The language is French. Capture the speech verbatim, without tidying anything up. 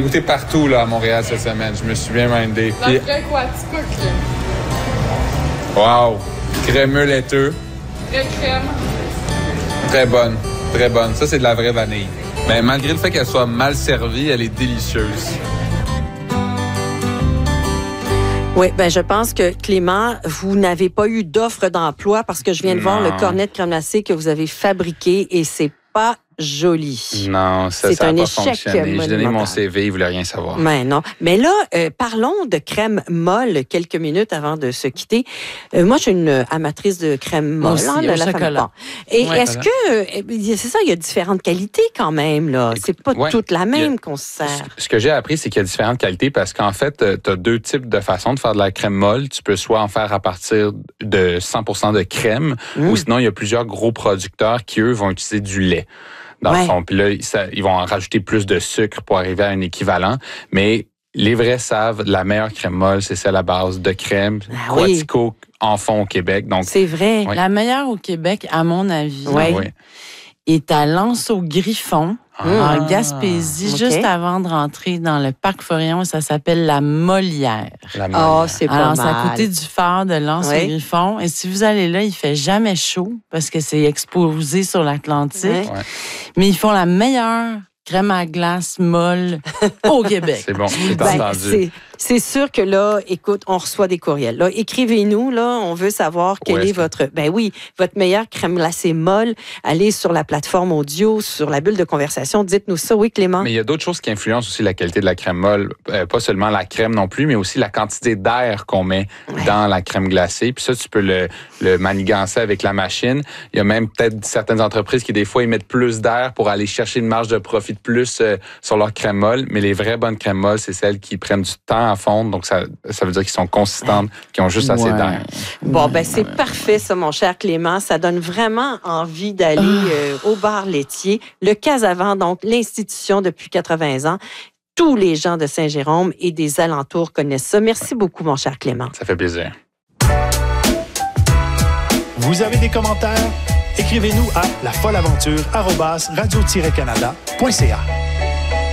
goûté partout là, à Montréal cette semaine. Je me suis bien mindé. Dans le vrai Quatico, Wow! Crémeux laiteux. Très crème. Très bonne. Très bonne. Ça, c'est de la vraie vanille. Mais malgré le fait qu'elle soit mal servie, elle est délicieuse. Oui, ben je pense que, Clément, vous n'avez pas eu d'offre d'emploi parce que je viens de Non. voir le cornet de crème glacée que vous avez fabriqué et c'est pas joli. Non, ça, C'est ça n'a un pas échec fonctionné. J'ai donné mon monumental. C V, il ne voulait rien savoir. Mais non. Mais là, euh, parlons de crème molle quelques minutes avant de se quitter. Euh, moi, je suis une amatrice de crème molle. Moi aussi, hein, au la chocolat. famille. Bon. Et Ouais, est-ce que... euh, c'est ça, il y a différentes qualités quand même, là. Écoute, C'est pas ouais, toute la il y a- même qu'on se sert. Ce que j'ai appris, c'est qu'il y a différentes qualités parce qu'en fait, tu as deux types de façons de faire de la crème molle. Tu peux soit en faire à partir de cent pour cent de crème Mmh. ou sinon, il y a plusieurs gros producteurs qui, eux, vont utiliser du lait. Dans Ouais. le fond. Puis là, ça, ils vont en rajouter plus de sucre pour arriver à un équivalent. Mais les vrais savent, la meilleure crème molle, c'est celle à base de crème. Ah oui. Quatico en fond au Québec. Donc, C'est vrai. Ouais. La meilleure au Québec, à mon avis, Ouais. oui. est à L'Anse-au-Griffon, Ah. en Gaspésie, OK. juste avant de rentrer dans le parc Forillon. Ça s'appelle la Molière. La Ah, molle. c'est pas Alors, c'est mal. à côté du phare de L'Anse-au-Griffon. Et si vous allez là, il fait jamais chaud parce que c'est exposé sur l'Atlantique. Ouais. Ouais. Mais ils font la meilleure crème à glace molle au Québec. C'est bon, c'est Ben, entendu. c'est, c'est sûr que là, écoute, on reçoit des courriels. Là, écrivez-nous, là, on veut savoir quelle Où est, est-ce que- votre, ben oui, votre meilleure crème glacée molle. Allez sur la plateforme audio, sur la bulle de conversation, dites-nous ça. Oui, Clément? Mais il y a d'autres choses qui influencent aussi la qualité de la crème molle. Euh, pas seulement la crème non plus, mais aussi la quantité d'air qu'on met Ouais. dans la crème glacée. Puis ça, tu peux le, le manigancer avec la machine. Il y a même peut-être certaines entreprises qui, des fois, ils mettent plus d'air pour aller chercher une marge de profit de plus euh, sur leur crème molle. Mais les vraies bonnes crèmes molles, c'est celles qui prennent du temps à fondre. Donc, ça, ça veut dire qu'ils sont consistantes, qu'ils ont juste assez Ouais. d'air. Bon, ben c'est parfait, ça, mon cher Clément. Ça donne vraiment envie d'aller euh, au bar laitier. Le Casavant, donc l'institution depuis quatre-vingts ans. Tous les gens de Saint-Jérôme et des alentours connaissent ça. Merci beaucoup, mon cher Clément. Ça fait plaisir. Vous avez des commentaires? Écrivez-nous à lafolleaventure arobase radio tiret canada point c a.